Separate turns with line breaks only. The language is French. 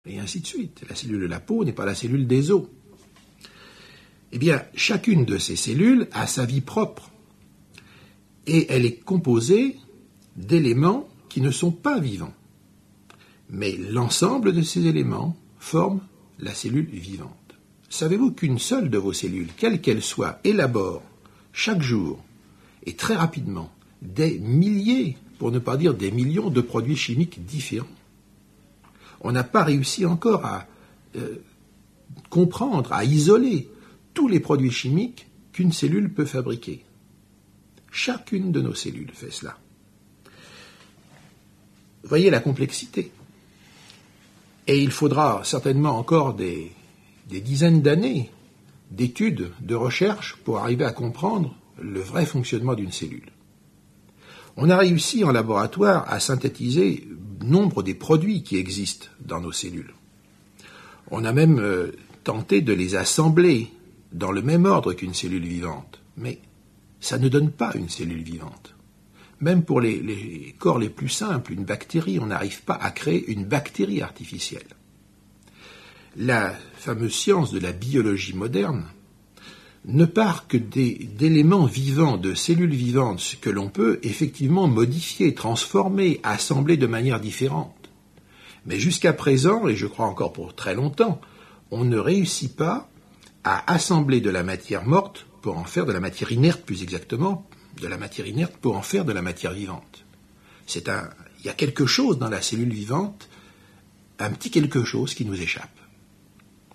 et ainsi de suite. La cellule de la peau n'est pas la cellule des os. Eh bien, chacune de ces cellules a sa vie propre, et elle est composée d'éléments qui ne sont pas vivants. Mais l'ensemble de ces éléments forme la cellule vivante. Savez-vous qu'une seule de vos cellules, quelle qu'elle soit, élabore chaque jour et très rapidement des milliers, pour ne pas dire des millions de produits chimiques différents? On n'a pas réussi encore à comprendre, à isoler tous les produits chimiques qu'une cellule peut fabriquer. Chacune de nos cellules fait cela. Voyez la complexité. Et il faudra certainement encore des dizaines d'années d'études, de recherches pour arriver à comprendre le vrai fonctionnement d'une cellule. On a réussi en laboratoire à synthétiser nombre des produits qui existent dans nos cellules. On a même tenté de les assembler dans le même ordre qu'une cellule vivante, mais ça ne donne pas une cellule vivante. Même pour les corps les plus simples, une bactérie, on n'arrive pas à créer une bactérie artificielle. La fameuse science de la biologie moderne ne part que d'éléments vivants, de cellules vivantes, que l'on peut effectivement modifier, transformer, assembler de manière différente. Mais jusqu'à présent, et je crois encore pour très longtemps, on ne réussit pas à assembler de la matière morte pour en faire de la matière inerte, plus exactement, de la matière inerte pour en faire de la matière vivante. Il y a quelque chose dans la cellule vivante, un petit quelque chose qui nous échappe.